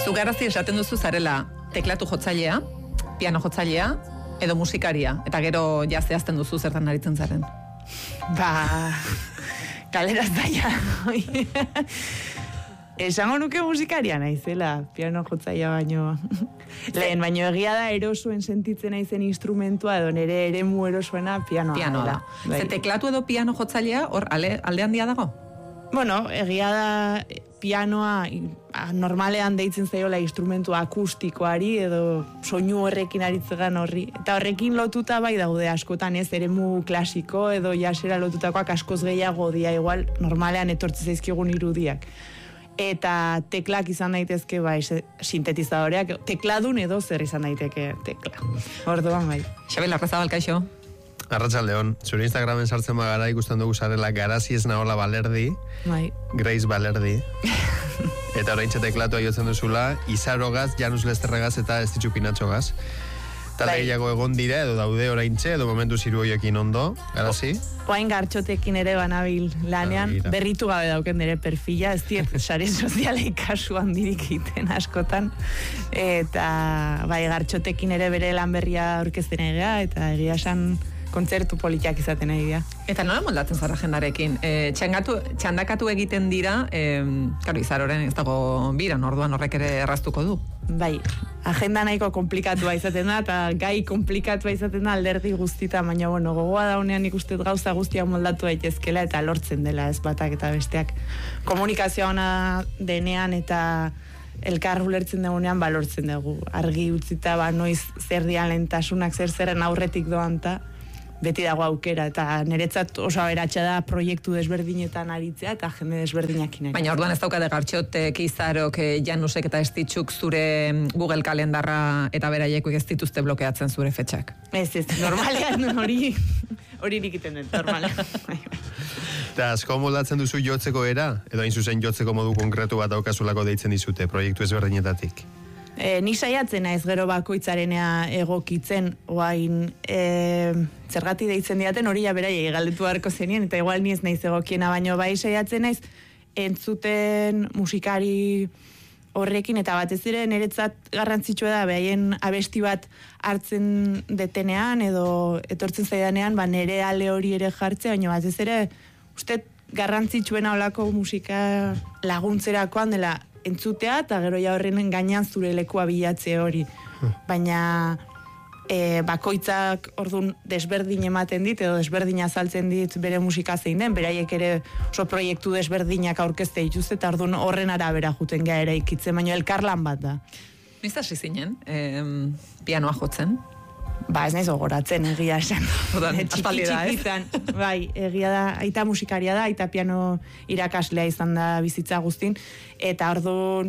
Zu garazi esaten duzu zarela teklatu jotzailea, piano jotzailea, edo musikaria, eta gero zehazten duzu zertan aritzen zaren. Galeraz daia. Esango nuke musikaria naizela, piano jotzailea baino. Lehen, baino egia da erosoen sentitzen naizen instrumentua edo nire eremu erosoena pianoa da. Ze teklatu edo piano jotzailea hor alde handia dago? Bueno, egia da pianoa normalean deitzen zaiola instrumentu akustikoari edo soinu horrekin aritzegan horri. Eta horrekin lotuta bai daude askotan ez eremu klasiko edo jasera lotutakoak askoz gehiago dia igual normalean etortze zaizkigun irudiak. Eta teklak izan daitezke bai sintetizadoreak, tekladun edo zer izan daiteke tekla. Orduan bai. Xabel Arrazabal, kaixo. Arratsaldeon, zure Instagramen sartzen bagara ikusten dugu zarela Garazi ez nagola Balerdi, bai. Grace Balerdi. Eta oraintxe teklatua jotzen duzula, Izarogaz, Janus Lesterregaz eta Estitxu Pinatxogaz. Talde gehiago egon dira edo daude oraintxe edo momentu ziru hoiekin ondo, Garazi? Oain gartxotekin ere banabil lanean, berritu gabe dauken nire perfila, ez diet sare sozialei kasu handirik egiten askotan, eta bai gartxotekin ere bere lan berria aurkezten egia, eta egia esan kontzertu politiak izaten egia. Eta nola moldatzen zara jendarekin? Txandakatu egiten dira, karo, Izaroren ez dago biran, orduan horrek ere erraztuko du. Bai, agenda nahiko komplikatua izaten da, eta gai komplikatua izaten da alderdi guztita, baina bueno, gogoa daunean ikusten gauza guztia moldatu daitezkela eta lortzen dela ez batak eta besteak. Komunikazioa ona denean eta elkar ulertzen dugunean balortzen dugu. Argi utzita noiz zer dian lehentasunak zerren aurretik doan ta, beti dago aukera, eta niretzat oso aberatsa da proiektu desberdinetan aritzea eta jende desberdinakin. Baina orduan ez daukade gartxotek, Izarok, Janusek eta Estitxuk zure Google kalendarra eta beraiekuek ez dituzte blokeatzen zure fetxak. Ez, normalean hori ikiten dut, normalean. Eta asko moldatzen duzu jotzeko era, edo hain zuzen jotzeko modu konkretu bat daukazulako deitzen dizute proiektu ezberdinetatik? Ni saiatzen naiz gero bakoitzarenea egokitzen, oain zergati deitzen diaten hori beraiei galdetu beharko zenien, eta igual ni ez naiz egokiena, baino bai saiatzen naiz entzuten musikari horrekin, eta batez ere niretzat garrantzitsua da behaien abesti bat hartzen detenean edo etortzen zaidanean, nire ale hori ere jartzea, baina batez ere uste garrantzitsuena olako musika laguntzerakoan dela entzutea, eta gero ja horren gainean zure lekua bilatze hori. Baina bakoitzak ordun desberdin ematen dit, edo desberdin azaltzen dit bere musika zein den, beraiek ere oso proiektu desberdinak aurkezte dituzte, eta ordun horren arabera juten gara eraikitzen, baina elkarlan bat da. Noiz hasi zinen, pianoa jotzen? Ez naiz gogoratzen, egia esan. Aspaldi da, ez? Bai, egia da, aita musikaria da, aita piano irakaslea izan da bizitza guztin, eta orduan,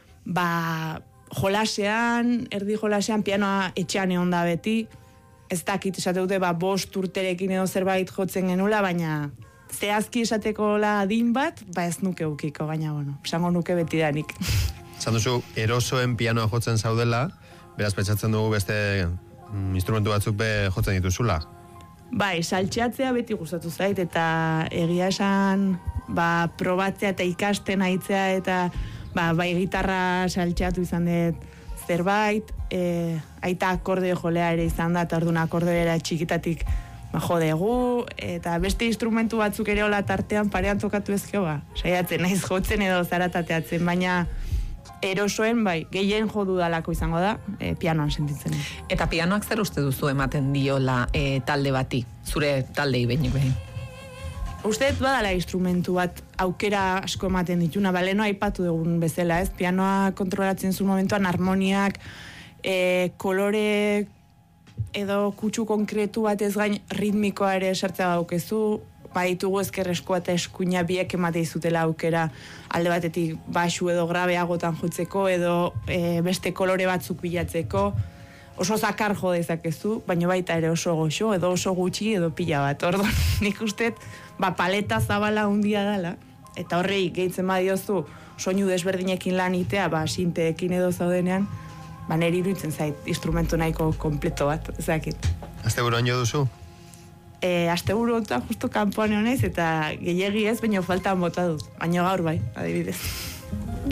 jolasean, erdi jolasean, pianoa etxean egon da beti, ez dakit esate dute, 5 urterekin edo zerbait jotzen genula, baina zehazki esateko adin bat, ez nuke ukiko, baina, esango nuke beti danik. Zan duzu, erosoen pianoa jotzen zaudela, beraz pentsatzen dugu beste instrumentu batzuk jotzen dituzula. Bai, saltxeatzea beti gustatu zait, eta egia esan probatzea eta ikasten aitzea, eta bai gitarra saltxeatu izan dut zerbait, aita akordeo jolea ere izan da, eta orduan akordeoera txikitatik jodegu, eta beste instrumentu batzuk ere hola tartean parean tokatu ezkeo, saiatzen naiz jotzen edo zaratateatzen, baina erosoen, gehien jodu dalako izango da, pianoan sentitzen. Eta pianoak zer uste duzu ematen diola talde bati, zure taldei behinik behin? Uste dut badala instrumentu bat aukera asko ematen dituna, baleno aipatu dugun bezala, ez? Pianoa kontrolatzen zuen momentuan harmoniak, kolore edo kutsu konkretu bat ez gain ritmikoa ere sartzea daukezu, baditugu ezkerreskoa eta eskuina biek emate izutela aukera alde batetik baxu edo grabeagotan jotzeko edo beste kolore batzuk bilatzeko, oso zakar jo dezakezu, baina baita ere oso goxo edo oso gutxi edo pila bat. Orduan nik uste paleta zabala handia dela, eta horrei gehitzen badiozu soinu desberdinekin lan itea, sinteekin edo zaudenean, neri iruditzen zait instrumentu nahiko kompleto bat, ezakit. Asteburuan jo duzu? Asteburu justu kanpoan egonez, eta gehiegi ez, baina faltan bota dut. Baina gaur bai, adibidez.